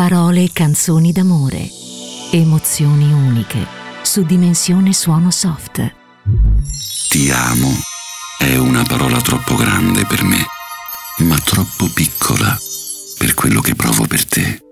Parole e canzoni d'amore. Emozioni uniche su Dimensione Suono Soft. Ti amo è una parola troppo grande per me, ma troppo piccola per quello che provo per te.